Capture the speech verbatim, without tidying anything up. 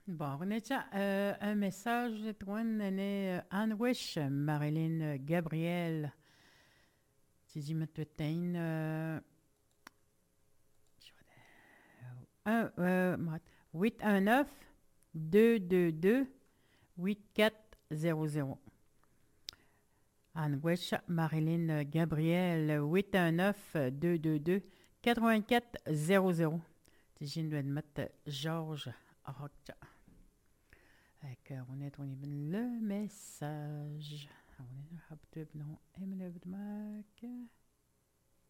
Bon, on est euh, un message de toi, euh, Anne Wish, Marilyn Gabriel, Tizi Matutin, euh, un, euh, huit un neuf deux deux deux huit quatre zéro zéro. Anne Wish, Marilyn Gabriel, huit un neuf deux deux deux quatre-vingt-quatre zéro zéro. Tizi doit mettre Georges Rocha. Fait on est on est le message. On est habitué non, Emily Mac.